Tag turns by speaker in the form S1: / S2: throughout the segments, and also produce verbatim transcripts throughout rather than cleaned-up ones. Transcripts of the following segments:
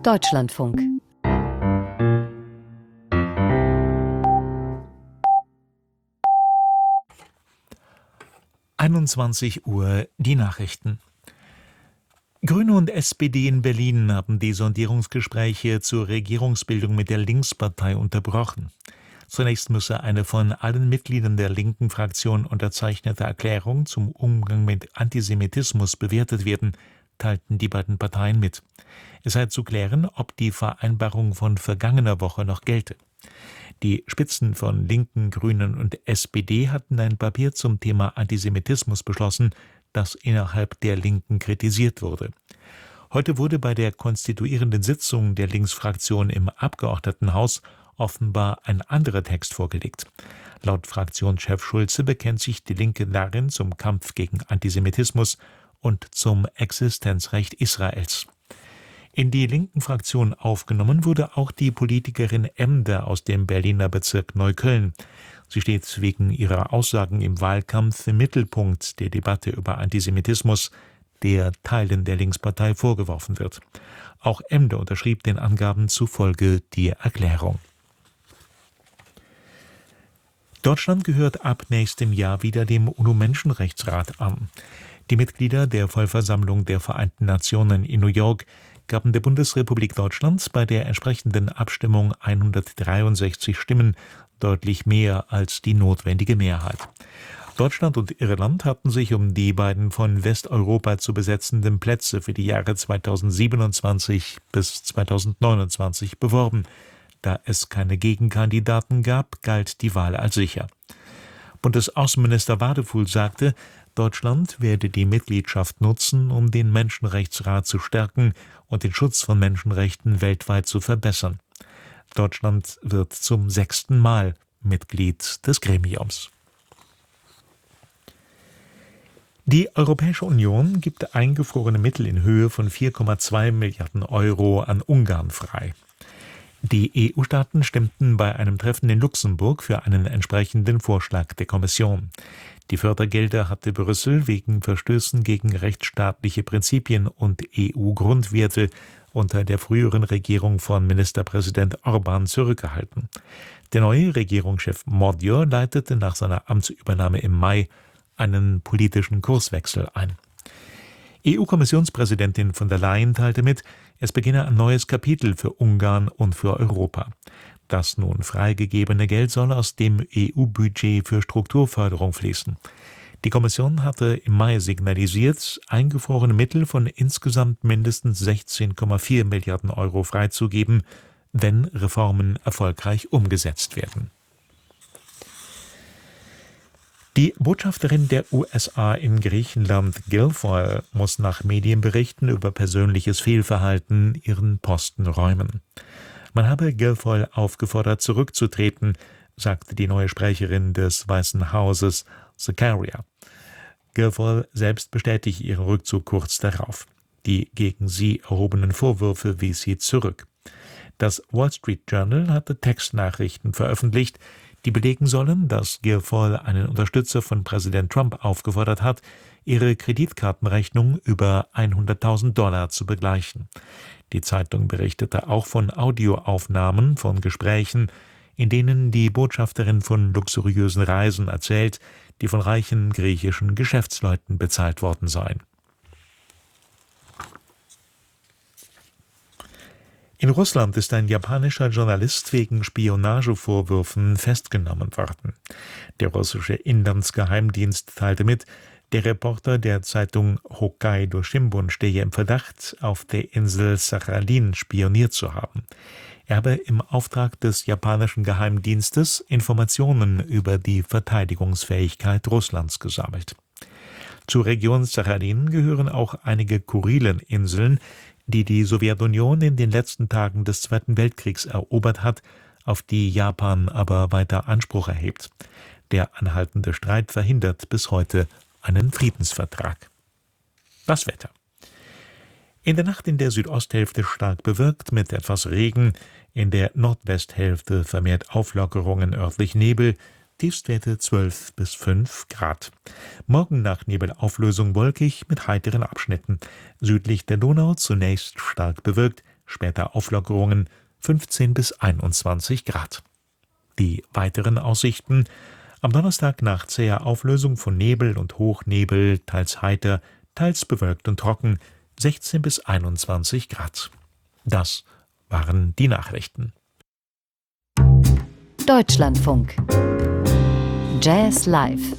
S1: Deutschlandfunk.
S2: einundzwanzig Uhr die Nachrichten. Grüne und S P D in Berlin haben die Sondierungsgespräche zur Regierungsbildung mit der Linkspartei unterbrochen. Zunächst müsse eine von allen Mitgliedern der linken Fraktion unterzeichnete Erklärung zum Umgang mit Antisemitismus bewertet werden, teilten die beiden Parteien mit. Es sei zu klären, ob die Vereinbarung von vergangener Woche noch gelte. Die Spitzen von Linken, Grünen und S P D hatten ein Papier zum Thema Antisemitismus beschlossen, das innerhalb der Linken kritisiert wurde. Heute wurde bei der konstituierenden Sitzung der Linksfraktion im Abgeordnetenhaus offenbar ein anderer Text vorgelegt. Laut Fraktionschef Schulze bekennt sich die Linke darin zum Kampf gegen Antisemitismus und zum Existenzrecht Israels. In die linken Fraktion aufgenommen wurde auch die Politikerin Emder aus dem Berliner Bezirk Neukölln. Sie steht wegen ihrer Aussagen im Wahlkampf im Mittelpunkt der Debatte über Antisemitismus, der Teilen der Linkspartei vorgeworfen wird. Auch Emder unterschrieb den Angaben zufolge die Erklärung. Deutschland gehört ab nächstem Jahr wieder dem UNO-Menschenrechtsrat an. Die Mitglieder der Vollversammlung der Vereinten Nationen in New York gaben der Bundesrepublik Deutschland bei der entsprechenden Abstimmung hundertdreiundsechzig Stimmen, deutlich mehr als die notwendige Mehrheit. Deutschland und Irland hatten sich um die beiden von Westeuropa zu besetzenden Plätze für die Jahre zweitausendsiebenundzwanzig bis zweitausendneunundzwanzig beworben. Da es keine Gegenkandidaten gab, galt die Wahl als sicher. Bundesaußenminister Wadefuhl sagte, Deutschland werde die Mitgliedschaft nutzen, um den Menschenrechtsrat zu stärken und den Schutz von Menschenrechten weltweit zu verbessern. Deutschland wird zum sechsten Mal Mitglied des Gremiums. Die Europäische Union gibt eingefrorene Mittel in Höhe von vier Komma zwei Milliarden Euro an Ungarn frei. Die E U-Staaten stimmten bei einem Treffen in Luxemburg für einen entsprechenden Vorschlag der Kommission. Die Fördergelder hatte Brüssel wegen Verstößen gegen rechtsstaatliche Prinzipien und E U-Grundwerte unter der früheren Regierung von Ministerpräsident Orbán zurückgehalten. Der neue Regierungschef Mordio leitete nach seiner Amtsübernahme im Mai einen politischen Kurswechsel ein. E U-Kommissionspräsidentin von der Leyen teilte mit, es beginne ein neues Kapitel für Ungarn und für Europa. Das nun freigegebene Geld soll aus dem E U-Budget für Strukturförderung fließen. Die Kommission hatte im Mai signalisiert, eingefrorene Mittel von insgesamt mindestens sechzehn Komma vier Milliarden Euro freizugeben, wenn Reformen erfolgreich umgesetzt werden. Die Botschafterin der U S A in Griechenland, Guilfoyle, muss nach Medienberichten über persönliches Fehlverhalten ihren Posten räumen. Man habe Guilfoyle aufgefordert, zurückzutreten, sagte die neue Sprecherin des Weißen Hauses, Zakaria. Guilfoyle selbst bestätigte ihren Rückzug kurz darauf. Die gegen sie erhobenen Vorwürfe wies sie zurück. Das Wall Street Journal hatte Textnachrichten veröffentlicht, die belegen sollen, dass Guilfoyle einen Unterstützer von Präsident Trump aufgefordert hat, ihre Kreditkartenrechnung über hunderttausend Dollar zu begleichen. Die Zeitung berichtete auch von Audioaufnahmen von Gesprächen, in denen die Botschafterin von luxuriösen Reisen erzählt, die von reichen griechischen Geschäftsleuten bezahlt worden seien. In Russland ist ein japanischer Journalist wegen Spionagevorwürfen festgenommen worden. Der russische Inlandsgeheimdienst teilte mit, der Reporter der Zeitung Hokkaido Shimbun stehe im Verdacht, auf der Insel Sachalin spioniert zu haben. Er habe im Auftrag des japanischen Geheimdienstes Informationen über die Verteidigungsfähigkeit Russlands gesammelt. Zur Region Sachalin gehören auch einige Kurileninseln, die die Sowjetunion in den letzten Tagen des Zweiten Weltkriegs erobert hat, auf die Japan aber weiter Anspruch erhebt. Der anhaltende Streit verhindert bis heute einen Friedensvertrag. Das Wetter. In der Nacht in der Südosthälfte stark bewölkt mit etwas Regen, in der Nordwesthälfte vermehrt Auflockerungen, örtlich Nebel, Tiefstwerte zwölf bis fünf Grad. Morgen nach Nebelauflösung wolkig mit heiteren Abschnitten. Südlich der Donau zunächst stark bewölkt, später Auflockerungen fünfzehn bis einundzwanzig Grad. Die weiteren Aussichten: am Donnerstag nach zäher Auflösung von Nebel und Hochnebel, teils heiter, teils bewölkt und trocken, sechzehn bis einundzwanzig Grad. Das waren die Nachrichten.
S1: Deutschlandfunk Jazz Live.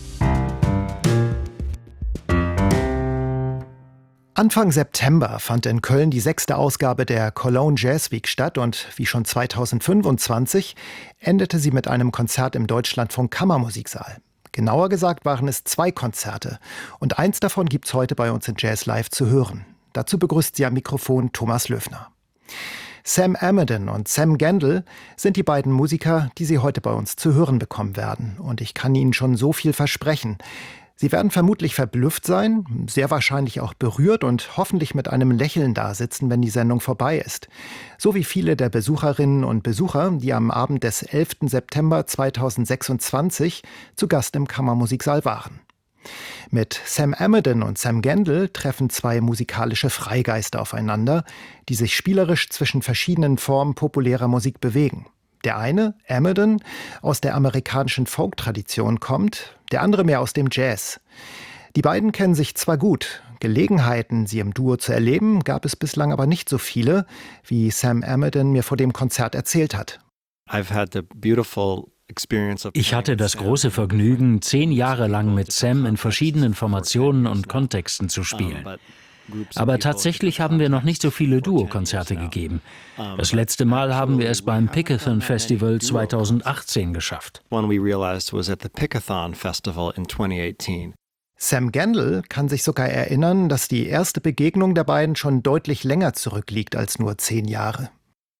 S3: Anfang September fand in Köln die sechste Ausgabe der Cologne Jazz Week statt und wie schon zweitausendfünfundzwanzig endete sie mit einem Konzert im Deutschlandfunk Kammermusiksaal. Genauer gesagt waren es zwei Konzerte und eins davon gibt's heute bei uns in Jazz Live zu hören. Dazu begrüßt sie am Mikrofon Thomas Löfner. Sam Amidon und Sam Gendel sind die beiden Musiker, die Sie heute bei uns zu hören bekommen werden. Und ich kann Ihnen schon so viel versprechen. Sie werden vermutlich verblüfft sein, sehr wahrscheinlich auch berührt und hoffentlich mit einem Lächeln dasitzen, wenn die Sendung vorbei ist. So wie viele der Besucherinnen und Besucher, die am Abend des elften September zweitausendsechsundzwanzig zu Gast im Kammermusiksaal waren. Mit Sam Amidon und Sam Gendel treffen zwei musikalische Freigeister aufeinander, die sich spielerisch zwischen verschiedenen Formen populärer Musik bewegen. Der eine, Amidon, aus der amerikanischen Folk-Tradition kommt, der andere mehr aus dem Jazz. Die beiden kennen sich zwar gut, Gelegenheiten, sie im Duo zu erleben, gab es bislang aber nicht so viele, wie Sam Amidon mir vor dem Konzert erzählt hat.
S4: Ich hatte das große Vergnügen, zehn Jahre lang mit Sam in verschiedenen Formationen und Kontexten zu spielen. Aber tatsächlich haben wir noch nicht so viele Duo-Konzerte gegeben. Das letzte Mal haben wir es beim Pickathon Festival zweitausendachtzehn geschafft.
S3: Sam Gendel kann sich sogar erinnern, dass die erste Begegnung der beiden schon deutlich länger zurückliegt als nur zehn Jahre.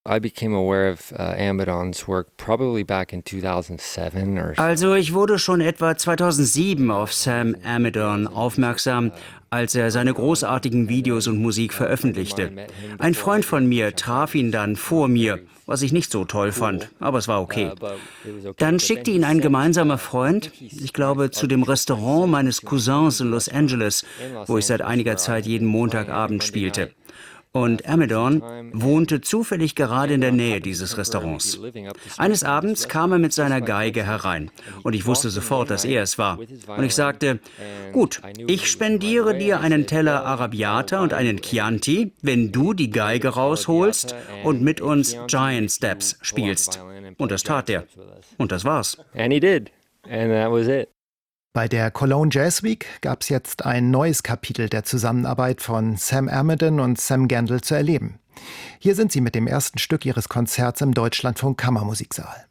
S5: Also ich wurde schon etwa zweitausendsieben auf Sam Amidon aufmerksam, als er seine großartigen Videos und Musik veröffentlichte. Ein Freund von mir traf ihn dann vor mir, was ich nicht so toll fand, aber es war okay. Dann schickte ihn ein gemeinsamer Freund, ich glaube, zu dem Restaurant meines Cousins in Los Angeles, wo ich seit einiger Zeit jeden Montagabend spielte. Und Amidon wohnte zufällig gerade in der Nähe dieses Restaurants. Eines Abends kam er mit seiner Geige herein und ich wusste sofort, dass er es war. Und ich sagte, gut, ich spendiere dir einen Teller Arrabbiata und einen Chianti, wenn du die Geige rausholst und mit uns Giant Steps spielst. Und das tat er. Und das war's.
S4: And he did. And that was it.
S3: Bei der Cologne Jazz Week gab es jetzt ein neues Kapitel der Zusammenarbeit von Sam Amidon und Sam Gendel zu erleben. Hier sind sie mit dem ersten Stück ihres Konzerts im Deutschlandfunk Kammermusiksaal.